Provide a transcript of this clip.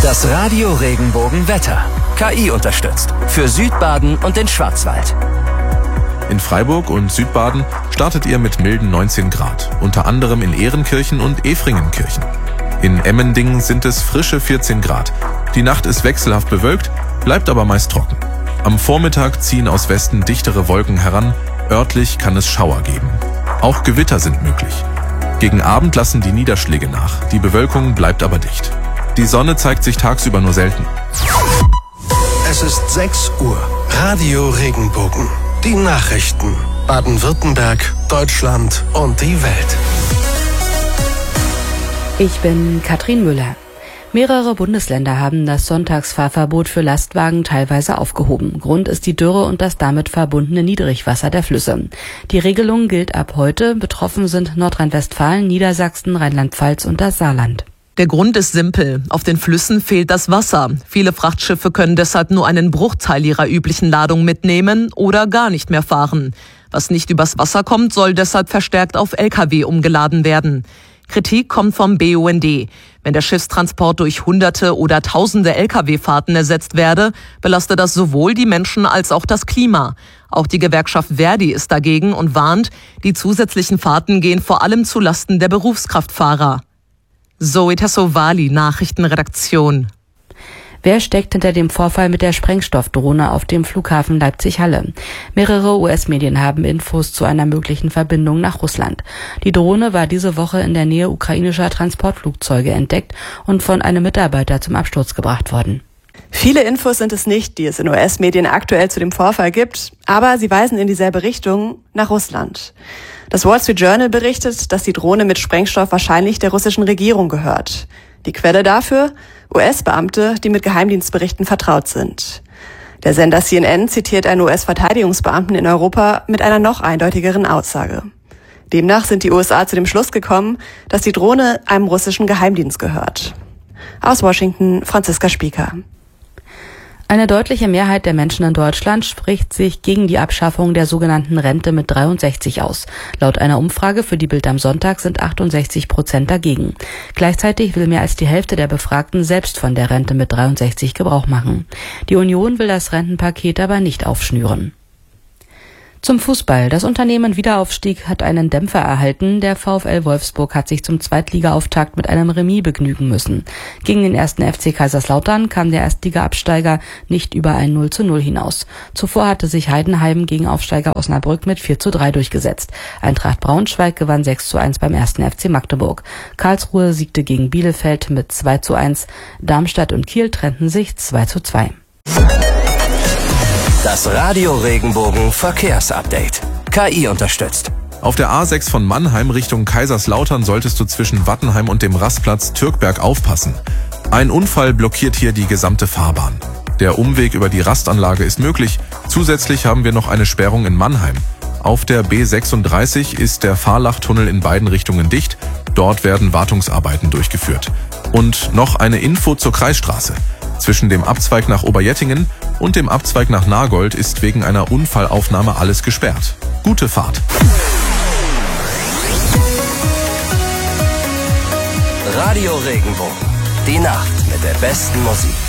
Das Radio Regenbogen-Wetter. KI unterstützt. Für Südbaden und den Schwarzwald. In Freiburg und Südbaden startet ihr mit milden 19 Grad, unter anderem in Ehrenkirchen und Efringenkirchen. In Emmendingen sind es frische 14 Grad. Die Nacht ist wechselhaft bewölkt, bleibt aber meist trocken. Am Vormittag ziehen aus Westen dichtere Wolken heran, örtlich kann es Schauer geben. Auch Gewitter sind möglich. Gegen Abend lassen die Niederschläge nach, die Bewölkung bleibt aber dicht. Die Sonne zeigt sich tagsüber nur selten. Es ist 6 Uhr. Radio Regenbogen. Die Nachrichten. Baden-Württemberg, Deutschland und die Welt. Ich bin Katrin Müller. Mehrere Bundesländer haben das Sonntagsfahrverbot für Lastwagen teilweise aufgehoben. Grund ist die Dürre und das damit verbundene Niedrigwasser der Flüsse. Die Regelung gilt ab heute. Betroffen sind Nordrhein-Westfalen, Niedersachsen, Rheinland-Pfalz und das Saarland. Der Grund ist simpel. Auf den Flüssen fehlt das Wasser. Viele Frachtschiffe können deshalb nur einen Bruchteil ihrer üblichen Ladung mitnehmen oder gar nicht mehr fahren. Was nicht übers Wasser kommt, soll deshalb verstärkt auf Lkw umgeladen werden. Kritik kommt vom BUND. Wenn der Schiffstransport durch Hunderte oder Tausende Lkw-Fahrten ersetzt werde, belaste das sowohl die Menschen als auch das Klima. Auch die Gewerkschaft Verdi ist dagegen und warnt, die zusätzlichen Fahrten gehen vor allem zu Lasten der Berufskraftfahrer. Zoe Tassovali, Nachrichtenredaktion. Wer steckt hinter dem Vorfall mit der Sprengstoffdrohne auf dem Flughafen Leipzig-Halle? Mehrere US-Medien haben Infos zu einer möglichen Verbindung nach Russland. Die Drohne war diese Woche in der Nähe ukrainischer Transportflugzeuge entdeckt und von einem Mitarbeiter zum Absturz gebracht worden. Viele Infos sind es nicht, die es in US-Medien aktuell zu dem Vorfall gibt, aber sie weisen in dieselbe Richtung, nach Russland. Das Wall Street Journal berichtet, dass die Drohne mit Sprengstoff wahrscheinlich der russischen Regierung gehört. Die Quelle dafür? US-Beamte, die mit Geheimdienstberichten vertraut sind. Der Sender CNN zitiert einen US-Verteidigungsbeamten in Europa mit einer noch eindeutigeren Aussage. Demnach sind die USA zu dem Schluss gekommen, dass die Drohne einem russischen Geheimdienst gehört. Aus Washington, Franziska Spieker. Eine deutliche Mehrheit der Menschen in Deutschland spricht sich gegen die Abschaffung der sogenannten Rente mit 63 aus. Laut einer Umfrage für die Bild am Sonntag sind 68% dagegen. Gleichzeitig will mehr als die Hälfte der Befragten selbst von der Rente mit 63 Gebrauch machen. Die Union will das Rentenpaket aber nicht aufschnüren. Zum Fußball. Das Unternehmen Wiederaufstieg hat einen Dämpfer erhalten. Der VfL Wolfsburg hat sich zum Zweitliga-Auftakt mit einem Remis begnügen müssen. Gegen den 1. FC Kaiserslautern kam der Erstliga-Absteiger nicht über ein 0:0 hinaus. Zuvor hatte sich Heidenheim gegen Aufsteiger Osnabrück mit 4:3 durchgesetzt. Eintracht Braunschweig gewann 6:1 beim 1. FC Magdeburg. Karlsruhe siegte gegen Bielefeld mit 2:1. Darmstadt und Kiel trennten sich 2:2. Das Radio Regenbogen Verkehrsupdate. KI unterstützt. Auf der A6 von Mannheim Richtung Kaiserslautern solltest du zwischen Wattenheim und dem Rastplatz Türkberg aufpassen. Ein Unfall blockiert hier die gesamte Fahrbahn. Der Umweg über die Rastanlage ist möglich. Zusätzlich haben wir noch eine Sperrung in Mannheim. Auf der B36 ist der Fahrlachtunnel in beiden Richtungen dicht. Dort werden Wartungsarbeiten durchgeführt. Und noch eine Info zur Kreisstraße. Zwischen dem Abzweig nach Oberjettingen und dem Abzweig nach Nagold ist wegen einer Unfallaufnahme alles gesperrt. Gute Fahrt. Radio Regenbogen. Die Nacht mit der besten Musik.